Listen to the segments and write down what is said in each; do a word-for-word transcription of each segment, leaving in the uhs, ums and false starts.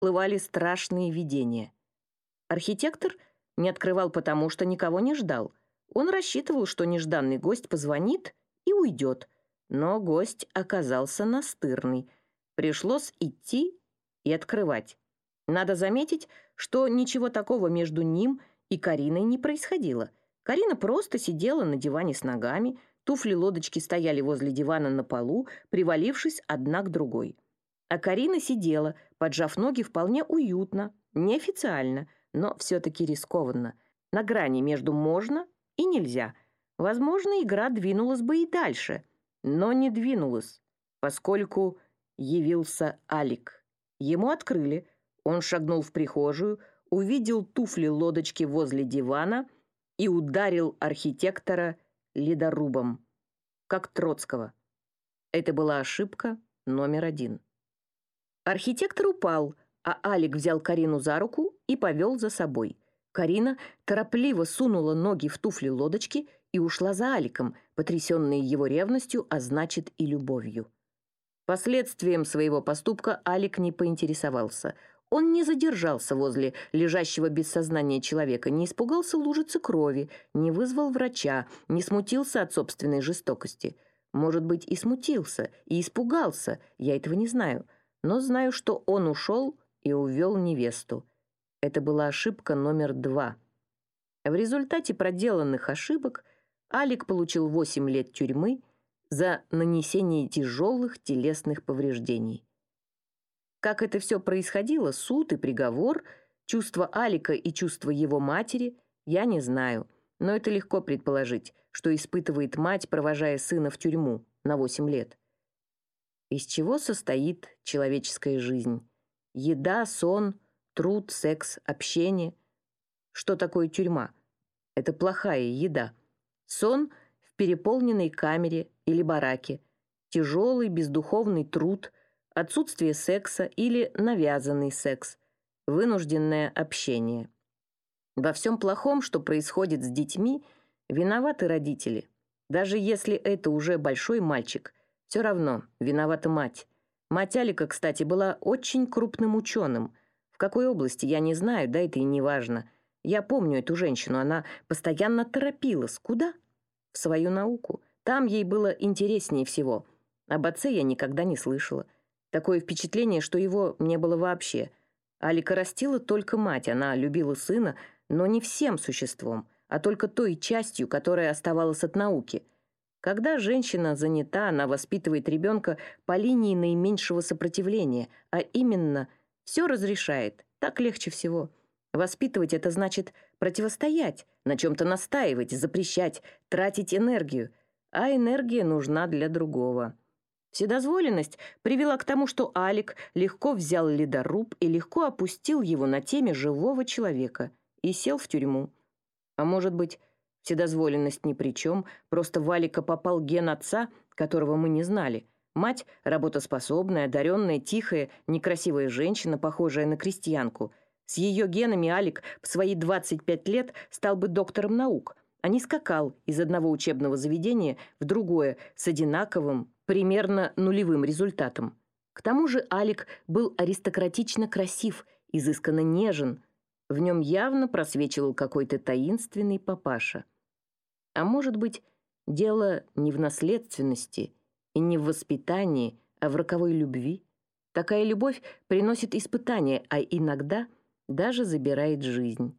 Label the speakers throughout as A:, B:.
A: всплывали страшные видения. Архитектор не открывал потому, что никого не ждал. Он рассчитывал, что нежданный гость позвонит и уйдет. Но гость оказался настырный. Пришлось идти и открывать. Надо заметить, что ничего такого между ним и Кариной не происходило. Карина просто сидела на диване с ногами, туфли-лодочки стояли возле дивана на полу, привалившись одна к другой. А Карина сидела, поджав ноги вполне уютно, неофициально, но все-таки рискованно, на грани между «можно» и «нельзя». Возможно, игра двинулась бы и дальше, но не двинулась, поскольку явился Алик. Ему открыли, он шагнул в прихожую, увидел туфли-лодочки возле дивана и ударил архитектора ледорубом, как Троцкого. Это была ошибка номер один. Архитектор упал, а Алик взял Карину за руку и повел за собой. Карина торопливо сунула ноги в туфли-лодочки и ушла за Аликом, потрясенная его ревностью, а значит и любовью. Последствием своего поступка Алик не поинтересовался. Он не задержался возле лежащего без сознания человека, не испугался лужицы крови, не вызвал врача, не смутился от собственной жестокости. Может быть, и смутился, и испугался, я этого не знаю. Но знаю, что он ушел и увел невесту. Это была ошибка номер два. В результате проделанных ошибок Алик получил восемь лет тюрьмы за нанесение тяжелых телесных повреждений. Как это все происходило, суд и приговор, чувства Алика и чувства его матери, я не знаю, но это легко предположить, что испытывает мать, провожая сына в тюрьму на восемь лет. Из чего состоит человеческая жизнь? Еда, сон, труд, секс, общение. Что такое тюрьма? Это плохая еда. Сон в переполненной камере или бараке. Тяжелый бездуховный труд, отсутствие секса или навязанный секс. Вынужденное общение. Во всем плохом, что происходит с детьми, виноваты родители. Даже если это уже большой мальчик – все равно виновата мать. Мать Алика, кстати, была очень крупным ученым. В какой области, я не знаю, да это и не важно. Я помню эту женщину, она постоянно торопилась. Куда? В свою науку. Там ей было интереснее всего. Об отце я никогда не слышала. Такое впечатление, что его не было вообще. Алика растила только мать, она любила сына, но не всем существом, а только той частью, которая оставалась от науки. Когда женщина занята, она воспитывает ребенка по линии наименьшего сопротивления, а именно все разрешает, так легче всего. Воспитывать — это значит противостоять, на чем-то настаивать, запрещать, тратить энергию, а энергия нужна для другого. Вседозволенность привела к тому, что Алик легко взял ледоруб и легко опустил его на теме живого человека и сел в тюрьму. А может быть, вседозволенность ни при чем, просто в Алика попал ген отца, которого мы не знали. Мать – работоспособная, одаренная, тихая, некрасивая женщина, похожая на крестьянку. С ее генами Алик в свои двадцать пять лет стал бы доктором наук, а не скакал из одного учебного заведения в другое с одинаковым, примерно нулевым результатом. К тому же Алик был аристократично красив, изысканно нежен. В нем явно просвечивал какой-то таинственный папаша. А может быть, дело не в наследственности и не в воспитании, а в роковой любви? Такая любовь приносит испытания, а иногда даже забирает жизнь.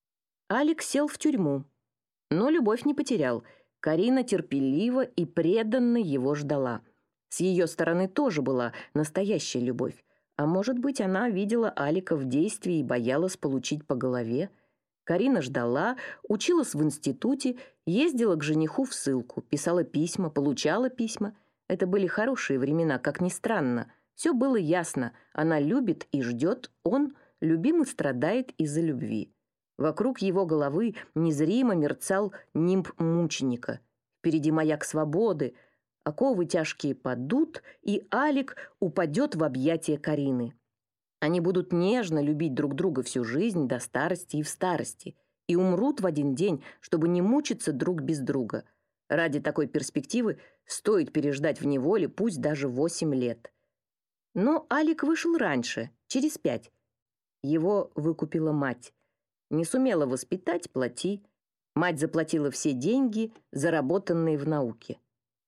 A: Алик сел в тюрьму, но любовь не потерял. Карина терпеливо и преданно его ждала. С ее стороны тоже была настоящая любовь. А может быть, она видела Алика в действии и боялась получить по голове. Карина ждала, училась в институте, ездила к жениху в ссылку, писала письма, получала письма. Это были хорошие времена, как ни странно. Все было ясно. Она любит и ждет, он, любимый, страдает из-за любви. Вокруг его головы незримо мерцал нимб мученика. Впереди маяк свободы. Оковы тяжкие падут, и Алик упадет в объятия Карины. Они будут нежно любить друг друга всю жизнь до старости и в старости, и умрут в один день, чтобы не мучиться друг без друга. Ради такой перспективы стоит переждать в неволе, пусть даже восемь лет. Но Алик вышел раньше, через пять. Его выкупила мать. Не сумела воспитать — плати. Мать заплатила все деньги, заработанные в науке.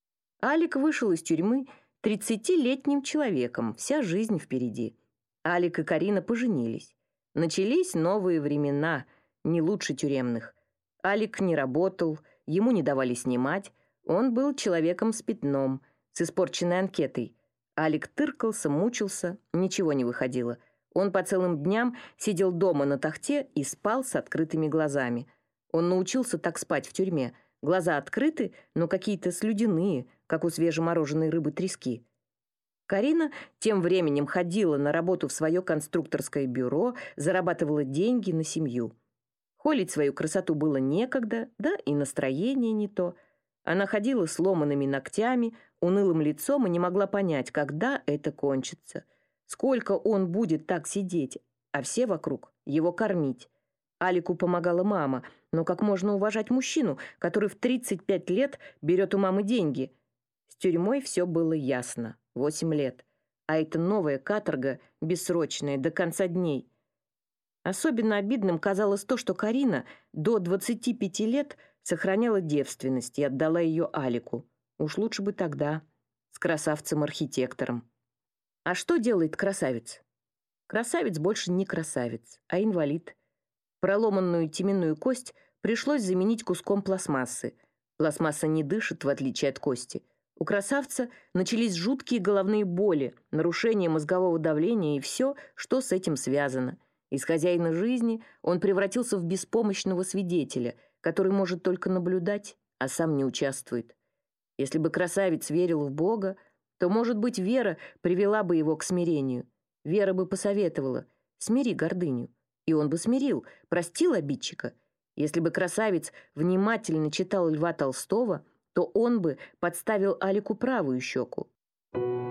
A: Алик вышел из тюрьмы тридцатилетним человеком, вся жизнь впереди. Алик и Карина поженились. Начались новые времена, не лучше тюремных. Алик не работал, ему не давали снимать. Он был человеком с пятном, с испорченной анкетой. Алик тыркался, мучился, ничего не выходило. Он по целым дням сидел дома на тахте и спал с открытыми глазами. Он научился так спать в тюрьме. Глаза открыты, но какие-то слюдяные, как у свежемороженой рыбы трески. Карина тем временем ходила на работу в свое конструкторское бюро, зарабатывала деньги на семью. Холить свою красоту было некогда, да и настроение не то. Она ходила с ломаными ногтями, унылым лицом и не могла понять, когда это кончится. Сколько он будет так сидеть, а все вокруг его кормить. Алику помогала мама, но как можно уважать мужчину, который в тридцать пять лет берет у мамы деньги? С тюрьмой все было ясно. Восемь лет. А это новая каторга, бессрочная, до конца дней. Особенно обидным казалось то, что Карина до двадцати пяти лет сохраняла девственность и отдала ее Алику. Уж лучше бы тогда, с красавцем-архитектором. А что делает красавец? Красавец больше не красавец, а инвалид. Проломанную теменную кость пришлось заменить куском пластмассы. Пластмасса не дышит, в отличие от кости. У красавца начались жуткие головные боли, нарушение мозгового давления и все, что с этим связано. Из хозяина жизни он превратился в беспомощного свидетеля, который может только наблюдать, а сам не участвует. Если бы красавец верил в Бога, то, может быть, вера привела бы его к смирению. Вера бы посоветовала: смири гордыню. И он бы смирил, простил обидчика. Если бы красавец внимательно читал Льва Толстого, то он бы подставил Алику правую щеку.